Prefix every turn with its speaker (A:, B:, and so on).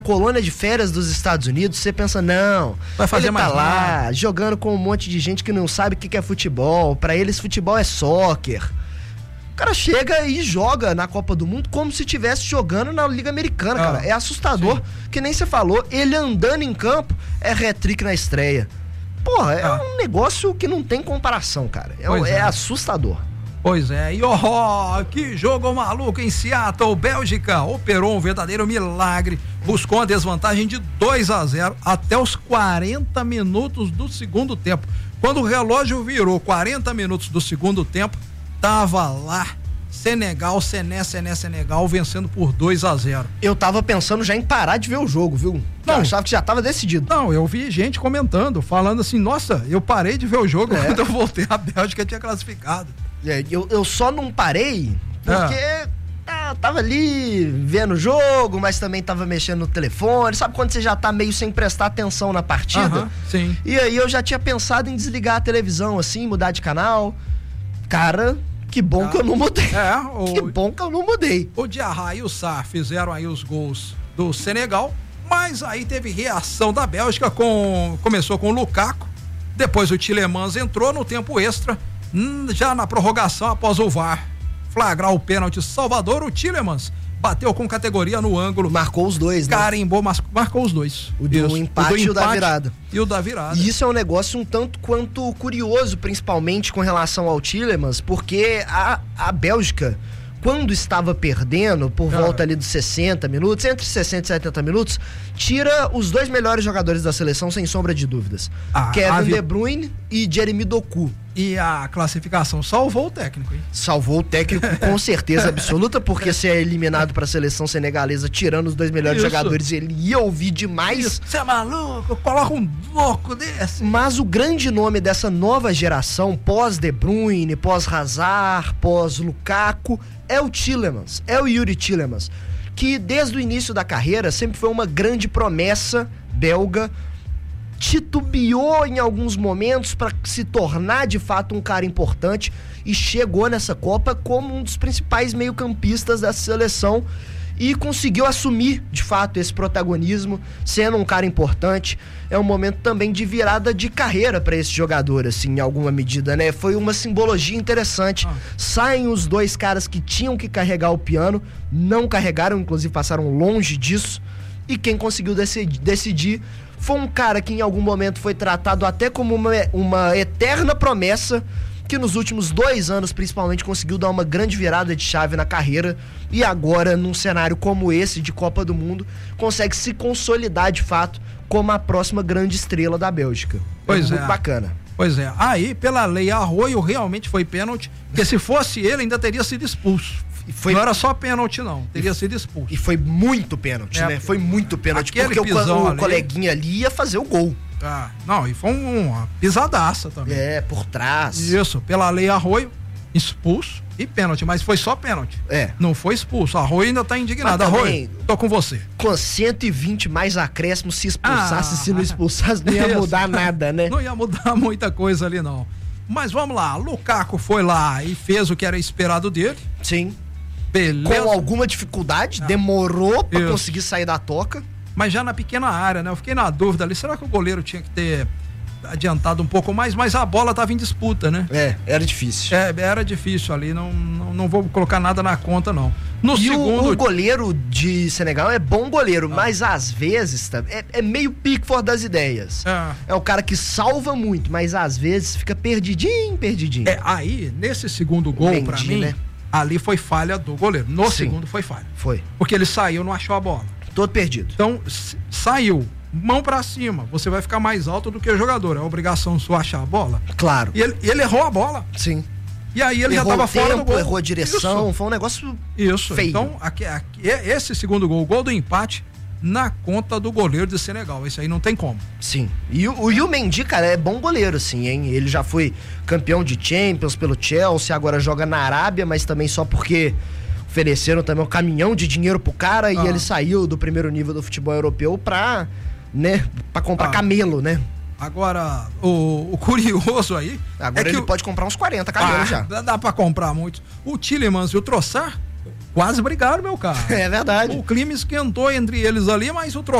A: colônia de férias dos Estados Unidos, você pensa, não,
B: vai fazer
A: ele tá
B: mais
A: lá,
B: nada,
A: jogando com um monte de gente que não sabe o que é futebol, pra eles futebol é soccer. O cara chega e joga na Copa do Mundo como se estivesse jogando na Liga Americana, cara. É assustador, sim. Que nem você falou, ele andando em campo é hat-trick na estreia. Porra, é um negócio que não tem comparação, cara. É assustador.
B: Pois é, e que jogo maluco em Seattle. Bélgica operou um verdadeiro milagre, buscou uma desvantagem de 2-0 até os 40 minutos do segundo tempo. Quando o relógio virou 40 minutos do segundo tempo, tava lá Senegal vencendo por 2-0.
A: Eu tava pensando já em parar de ver o jogo, viu?
B: Não,
A: eu achava que já tava decidido.
B: Não, eu vi gente comentando, falando assim, nossa, eu parei de ver o jogo quando eu voltei, a Bélgica tinha classificado.
A: Eu só não parei porque tava ali vendo o jogo, mas também tava mexendo no telefone. Sabe quando você já tá meio sem prestar atenção na partida?
B: Sim.
A: E aí eu já tinha pensado em desligar a televisão, assim, mudar de canal. Cara, que bom que eu não mudei. Que bom que eu não mudei.
B: O Diarra e o Sarr fizeram aí os gols do Senegal, mas aí teve reação da Bélgica, começou com o Lukaku, depois o Tielemans entrou no tempo extra. Já na prorrogação, após o VAR flagrar o pênalti Salvador, o Tielemans bateu com categoria no ângulo.
A: Marcou os dois, né?
B: Carimbou, marcou os dois.
A: O do empate e o da virada.
B: E o da virada.
A: E isso é um negócio um tanto quanto curioso, principalmente com relação ao Tielemans, porque a Bélgica, quando estava perdendo, por volta ali dos 60 minutos, entre 60 e 70 minutos, tira os dois melhores jogadores da seleção, sem sombra de dúvidas. Kevin De Bruyne e Jeremy Doku.
B: E a classificação salvou o técnico, hein?
A: Salvou o técnico com certeza absoluta, porque se é eliminado para a seleção senegalesa tirando os dois melhores jogadores, ele ia ouvir demais.
B: Você é maluco? Coloca um louco desse.
A: Mas o grande nome dessa nova geração, pós De Bruyne, pós Hazard, pós Lukaku, é o Tielemans, é o Yuri Tielemans, que desde o início da carreira sempre foi uma grande promessa belga, titubeou em alguns momentos para se tornar de fato um cara importante e chegou nessa Copa como um dos principais meio-campistas dessa seleção e conseguiu assumir de fato esse protagonismo, sendo um cara importante. É um momento também de virada de carreira para esse jogador, assim, em alguma medida, né? Foi uma simbologia interessante. Saem os dois caras que tinham que carregar o piano, não carregaram, inclusive passaram longe disso, e quem conseguiu decidir foi um cara que em algum momento foi tratado até como uma eterna promessa, que nos últimos 2 anos principalmente conseguiu dar uma grande virada de chave na carreira e agora num cenário como esse de Copa do Mundo consegue se consolidar de fato como a próxima grande estrela da Bélgica. Muito bacana.
B: Pois é, aí pela lei Arroio realmente foi pênalti, porque se fosse ele ainda teria sido expulso. Não era só pênalti, não. Teria sido expulso.
A: E foi muito pênalti, né? Foi muito pênalti, porque o coleguinha ali ia fazer o gol.
B: Não, e foi uma pisadaça também.
A: Por trás.
B: Isso, pela lei Arroio, expulso e pênalti, mas foi só pênalti. Não foi expulso. Arroio ainda tá indignado. Arroio, tô com você.
A: Com 120 mais acréscimos, se expulsasse, se não expulsasse, não ia mudar nada, né?
B: Não ia mudar muita coisa ali, não. Mas vamos lá, Lukaku foi lá e fez o que era esperado dele.
A: Sim.
B: Beleza.
A: Com alguma dificuldade, demorou pra conseguir sair da toca.
B: Mas já na pequena área, né? Eu fiquei na dúvida ali, será que o goleiro tinha que ter adiantado um pouco mais? Mas a bola tava em disputa, né?
A: Era difícil.
B: Era difícil ali, não vou colocar nada na conta, não.
A: O goleiro de Senegal é bom goleiro, mas às vezes é meio Pickford das ideias. É o cara que salva muito, mas às vezes fica perdidinho.
B: Aí, nesse segundo gol, pra mim, né? Ali foi falha do goleiro. No segundo foi falha.
A: Foi.
B: Porque ele saiu, não achou a bola.
A: Todo perdido.
B: Então, saiu, mão pra cima, você vai ficar mais alto do que o jogador. É a obrigação sua achar a bola.
A: Claro.
B: E ele errou a bola.
A: Sim.
B: E aí ele já tava fora do gol.
A: Errou a direção, foi um negócio feio.
B: Então, esse segundo gol, o gol do empate, na conta do goleiro de Senegal. Isso aí não tem como.
A: Sim. E o Mendy, cara, é bom goleiro, sim, hein? Ele já foi campeão de Champions pelo Chelsea, agora joga na Arábia, mas também só porque ofereceram também um caminhão de dinheiro pro cara e ele saiu do primeiro nível do futebol europeu pra comprar camelo, né?
B: Agora, o curioso aí...
A: Agora ele pode comprar uns 40 camelos já.
B: Dá pra comprar muito. O Tielemans e o Trossard quase brigaram, meu carro.
A: É verdade.
B: O clima esquentou entre eles ali, mas o